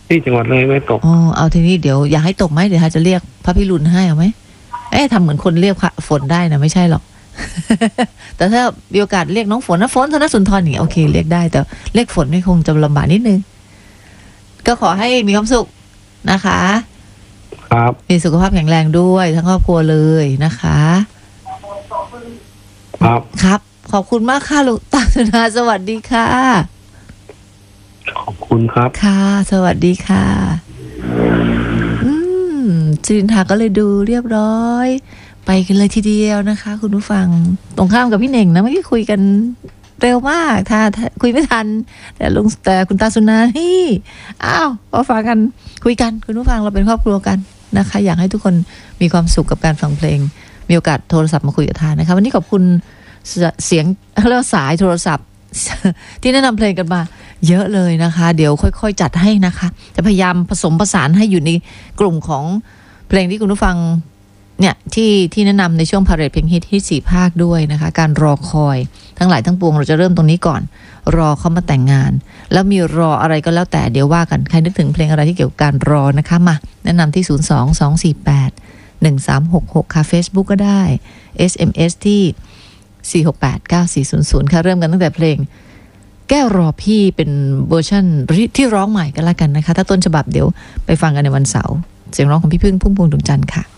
ที่จังหวัดเลยไม่ตกอ๋อเอาทีนี้เดี๋ยวอยากให้ตกไหมเดี๋ยวจะเรียกพระพิรุณให้เอาไหมทำเหมือนคนเรียกฝนได้นะไม่ใช่หรอก แต่ถ้ามีโอกาสเรียกน้องฝนนะฝนธนสุนทรอย่างเงี้ยโอเคเรียกได้แต่เรียกฝนไม่คงจะลำบากนิดนึงก็ขอให้มีความสุขนะคะครับมีสุขภาพแข็งแรงด้วยทั้งครอบครัวเลยนะคะครับขอบคุณมากค่ะลุงตาสุนาสวัสดีค่ะขอบคุณครับค่ะสวัสดีค่ะจิรินทาก็เลยดูเรียบร้อยไปกันเลยทีเดียวนะคะคุณผู้ฟังตรงข้ามกับพี่เน่งนะเมื่อกี้คุยกันเร็วมากถ้าคุยไม่ทันแต่คุณตาสุนานี่ก็ฟังกันคุยกันคุณผู้ฟังเราเป็นครอบครัวกันนะคะอยากให้ทุกคนมีความสุขกับการฟังเพลงมีโอกาสโทรศัพท์มาคุยกับทานนะคะวันนี้ขอบคุณเสียงเรียกว่าสายโทรศัพท์ที่แนะนำเพลงกันมาเยอะเลยนะคะเดี๋ยวค่อยๆจัดให้นะคะจะพยายามผสมผสานให้อยู่ในกลุ่มของเพลงที่คุณผู้ฟังเนี่ยที่แนะนำในช่วงพาเรดเพลงฮิตที่4ภาคด้วยนะคะการรอคอยทั้งหลายทั้งปวงเราจะเริ่มตรงนี้ก่อนรอเขามาแต่งงานแล้วมีรออะไรก็แล้วแต่เดี๋ยวว่ากันใครนึกถึงเพลงอะไรที่เกี่ยวกับการรอนะคะมาแนะนำที่02-248-1366ค่ะ Facebook ก็ได้ SMS ที่4689400ค่ะเริ่มกันตั้งแต่เพลงแก้วรอพี่เป็นเวอร์ชันที่ร้องใหม่กันละกันนะคะถ้าต้นฉบับเดี๋ยวไปฟังกันในวันเสาร์เสียงร้องของพี่พึ่งพุ่มพวงดวงจันทร์ค่ะ